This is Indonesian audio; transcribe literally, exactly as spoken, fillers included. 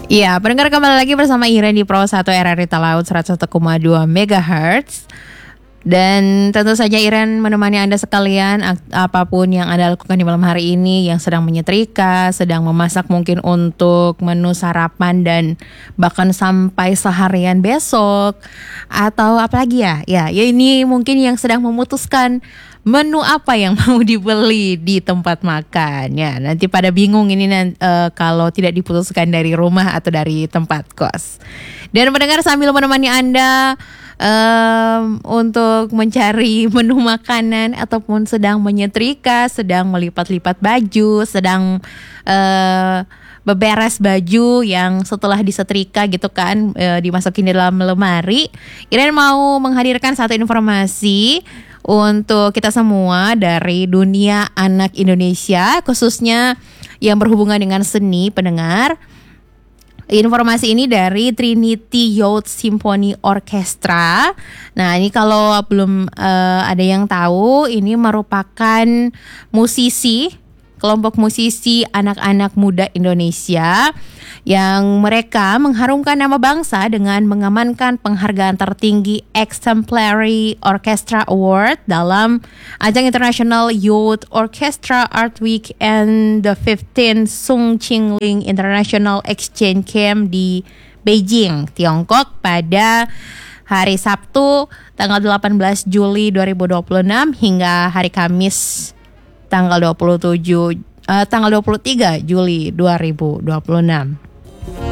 Iya, pendengar kembali lagi bersama Iren di Pro satu R R I Talaut seratus satu koma dua megahertz. Dan tentu saja Iren menemani Anda sekalian ak- apapun yang Anda lakukan di malam hari ini, yang sedang menyetrika, sedang memasak mungkin untuk menu sarapan dan bahkan sampai seharian besok, atau apalagi ya, ya, ya ini mungkin yang sedang memutuskan menu apa yang mau dibeli di tempat makan. Ya, nanti pada bingung ini nan- eh, kalau tidak diputuskan dari rumah atau dari tempat kos. Dan mendengar sambil menemani Anda um, untuk mencari menu makanan ataupun sedang menyetrika, sedang melipat-lipat baju, sedang uh, beberes baju yang setelah disetrika gitu kan, e, dimasukin di dalam lemari. Iren mau menghadirkan satu informasi untuk kita semua dari dunia anak Indonesia, khususnya yang berhubungan dengan seni, pendengar. Informasi ini dari Trinity Youth Symphony Orchestra. Nah, ini kalau belum uh, ada yang tahu, ini merupakan musisi, kelompok musisi anak-anak muda Indonesia yang mereka mengharumkan nama bangsa dengan mengamankan penghargaan tertinggi Exemplary Orchestra Award dalam ajang International Youth Orchestra Art Week and the fifteenth Sung Ching Ling International Exchange Camp di Beijing, Tiongkok pada hari Sabtu tanggal delapan belas Juli dua ribu dua puluh enam hingga hari Kamis tanggal dua puluh tujuh uh, tanggal dua puluh tiga Juli dua ribu dua puluh enam.